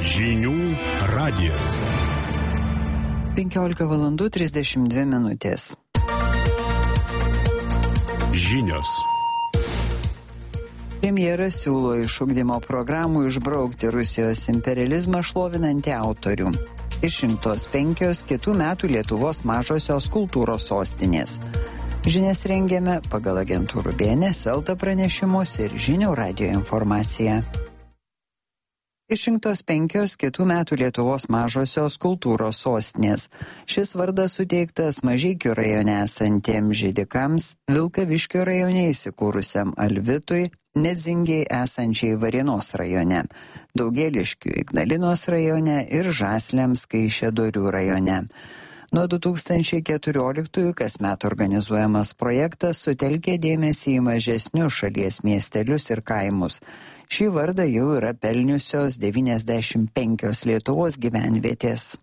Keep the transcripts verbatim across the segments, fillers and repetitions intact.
Žinių radijas. penkiolika valandų trisdešimt dvi minutės. Žinios. Premjeras siūlo iš ugdymo programų išbraukti Rusijos imperializmą šlovinantį autorių. Išrinktos penkios kitų metų Lietuvos mažosios kultūros sostinės. Žinias rengėme pagal agentūrų B N S, Elta pranešimus ir Žinių radijo informaciją. Išrinktos penkios kitų metų Lietuvos mažosios kultūros sostinės. Šis vardas suteiktas Mažeikių rajone esantiems žydikams, Vilkaviškio rajone įsikūrusiam Alvitui, Nedzingiai esančiai Varėnos rajone, Daugėliškių Ignalinos rajone ir Žasliams Kaišiadorių rajone. Nuo du tūkstančiai keturioliktųjų kasmet organizuojamas projektas sutelkė dėmesį į mažesnius šalies miestelius ir kaimus. Šį vardą jau yra pelniusios devyniasdešimt penkios Lietuvos gyvenvietės.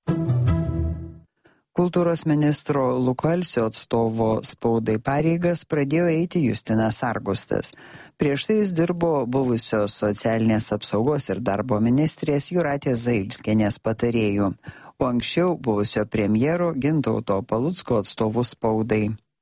Kultūros ministro Luko Alsio atstovo spaudai pareigas pradėjo eiti Justinas Argustas. Prieš tai jis dirbo buvusios socialinės apsaugos ir darbo ministrės Jūratės Zailskienės patarėjų, o anksčiau buvusio premjero Gintauto Palucko atstovų spaudai.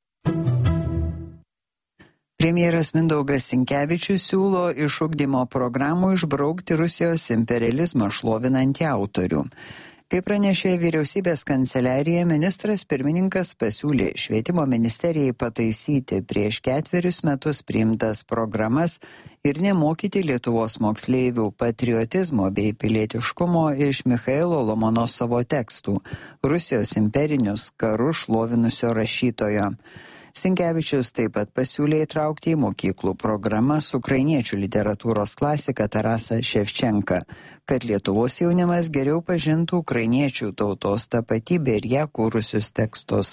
Premjeras Mindaugas Sinkevičius siūlo iš ugdymo programų išbraukti Rusijos imperializmą šlovinantį autorių. Kaip pranešė vyriausybės kanceliarija, ministras pirmininkas pasiūlė švietimo ministerijai pataisyti prieš ketverius metus priimtas programas ir nemokyti Lietuvos moksleivių patriotizmo bei pilietiškumo iš Michailo Lomonosovo tekstų, Rusijos imperinius karus šlovinusio rašytojo. Sinkevičius taip pat pasiūlė įtraukti į mokyklų programas ukrainiečių literatūros klasiką Tarasą Ševčenką, kad Lietuvos jaunimas geriau pažintų ukrainiečių tautos tapatybę ir ją kūrusius tekstus.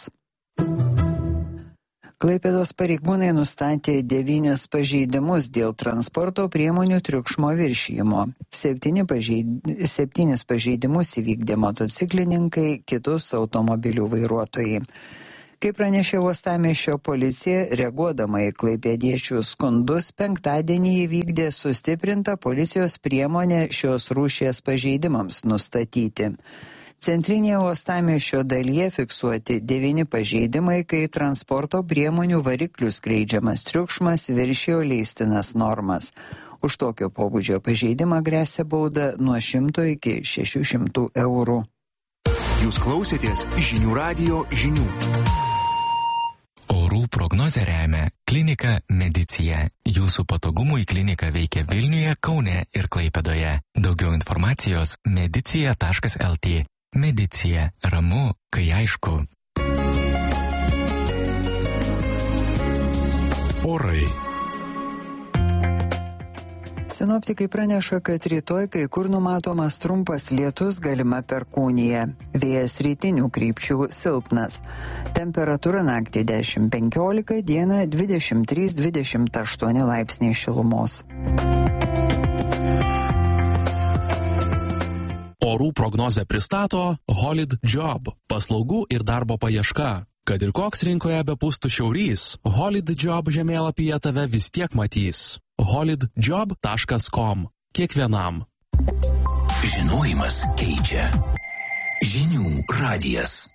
Klaipėdos pareigūnai nustatė devynis pažeidimus dėl transporto priemonių triukšmo viršijimo. Septyni pažeid... Septynis pažeidimus įvykdė motociklininkai, kitus automobilių vairuotojai. Kaip pranešė uostamiesčio policija, reaguodama į klaipėdiečių skundus, penktadienį įvykdė sustiprintą policijos priemonę šios rūšies pažeidimams nustatyti. Centrinėje uostamiesčio dalyje fiksuoti devyni pažeidimai, kai transporto priemonių variklių skleidžiamas triukšmas viršijo leistinas normas. Už tokio pobūdžio pažeidimą gresia bauda nuo šimto iki šešių šimtų eurų. Jūs klausėtės Žinių radijo žinių. Orų prognozę remia Klinika Medicija. Jūsų patogumui klinika veikia Vilniuje, Kaune ir Klaipėdoje. Daugiau informacijos medicija taškas el tė. Medicija. Ramu, kai aišku. Orai. Sinoptikai praneša, kad rytoj kai kur numatomas trumpas lietus, galima perkūnija. Vėjas rytinių krypčių silpnas. Temperatūra naktį dešimt penkiolika, dieną dvidešimt trys dvidešimt aštuoni laipsniai šilumos. Orų prognozę pristato Holid Job – paslaugų ir darbo paieška. Kad ir koks rinkoje bepūstų šiaurys, Holid Job žemėlapyje tave vis tiek matys. holid job taškas com. Kiekvienam. Žinojimas keičia. Žinių radijas.